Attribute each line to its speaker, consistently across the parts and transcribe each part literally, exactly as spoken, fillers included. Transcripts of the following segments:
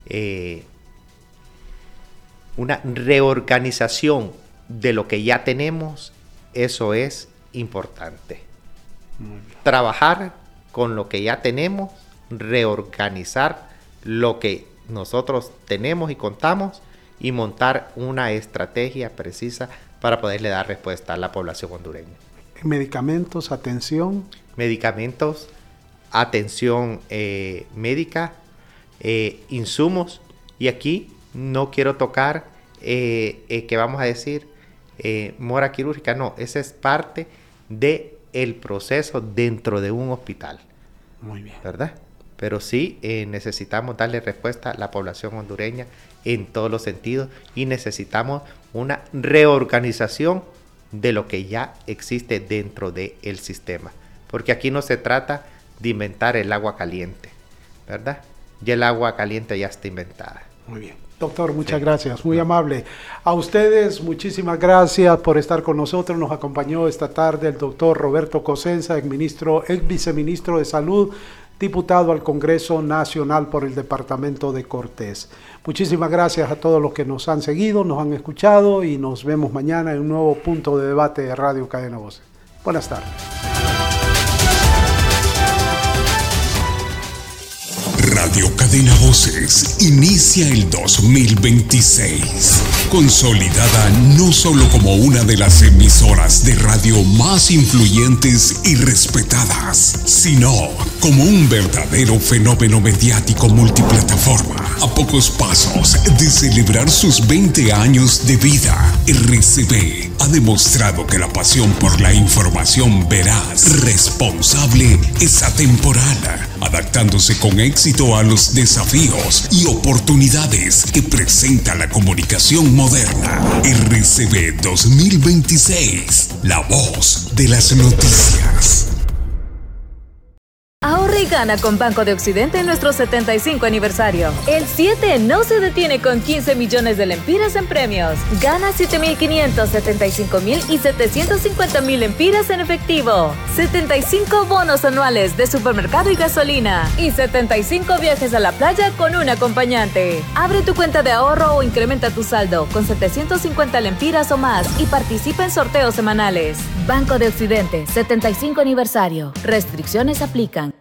Speaker 1: eh, una reorganización de lo que ya tenemos, eso es importante. Trabajar con lo que ya tenemos, reorganizar lo que nosotros tenemos y contamos y montar una estrategia precisa para poderle dar respuesta a la población hondureña.
Speaker 2: Medicamentos, atención.
Speaker 1: Medicamentos, atención eh, médica, eh, insumos, y aquí no quiero tocar eh, eh, que vamos a decir eh, mora quirúrgica, no, esa es parte del proceso dentro de un hospital.
Speaker 2: Muy bien.
Speaker 1: ¿Verdad? Pero sí eh, necesitamos darle respuesta a la población hondureña en todos los sentidos y necesitamos una reorganización de lo que ya existe dentro del sistema. Porque aquí no se trata de inventar el agua caliente, ¿verdad? Ya el agua caliente ya está inventada.
Speaker 2: Muy bien. Doctor, muchas
Speaker 1: sí.
Speaker 2: gracias, muy amable. A ustedes, muchísimas gracias por estar con nosotros. Nos acompañó esta tarde el doctor Roberto Cosenza, ex ministro, ex viceministro de Salud, diputado al Congreso Nacional por el Departamento de Cortés. Muchísimas gracias a todos los que nos han seguido, nos han escuchado y nos vemos mañana en un nuevo punto de debate de Radio Cadena Voces. Buenas tardes.
Speaker 3: Radio Cadena Voces inicia el dos mil veintiséis, consolidada no solo como una de las emisoras de radio más influyentes y respetadas, sino como un verdadero fenómeno mediático multiplataforma. A pocos pasos de celebrar sus veinte años de vida, R C V ha demostrado que la pasión por la información veraz, responsable, es atemporal, adaptándose con éxito a los desafíos y oportunidades que presenta la comunicación moderna. R C V dos mil veintiséis, la voz de las noticias.
Speaker 4: Ahorra y gana con Banco de Occidente en nuestro setenta y cinco aniversario. El siete no se detiene con quince millones de lempiras en premios. Gana siete mil quinientos, setenta y cinco mil y setecientos cincuenta mil lempiras en efectivo. setenta y cinco bonos anuales de supermercado y gasolina. Y setenta y cinco viajes a la playa con un acompañante. Abre tu cuenta de ahorro o incrementa tu saldo con setecientos cincuenta lempiras o más y participa en sorteos semanales. Banco de Occidente, setenta y cinco aniversario. Restricciones aplican.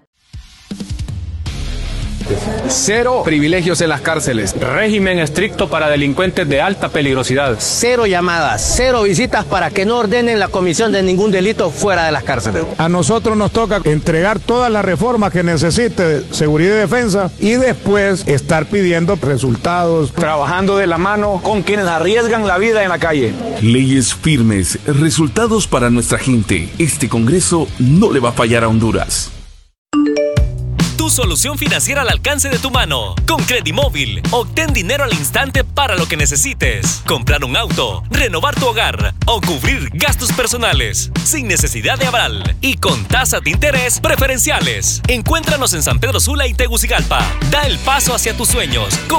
Speaker 5: Cero privilegios en las cárceles. Régimen estricto para delincuentes de alta peligrosidad.
Speaker 6: Cero llamadas, cero visitas para que no ordenen la comisión de ningún delito fuera de las cárceles.
Speaker 7: A nosotros nos toca entregar todas las reformas que necesite seguridad y defensa y después estar pidiendo resultados.
Speaker 5: Trabajando de la mano con quienes arriesgan la vida en la calle.
Speaker 8: Leyes firmes, resultados para nuestra gente. Este Congreso no le va a fallar a Honduras.
Speaker 9: Tu solución financiera al alcance de tu mano. Con Credimóvil, obtén dinero al instante para lo que necesites. Comprar un auto, renovar tu hogar o cubrir gastos personales. Sin necesidad de aval y con tasas de interés preferenciales. Encuéntranos en San Pedro Sula y Tegucigalpa. Da el paso hacia tus sueños con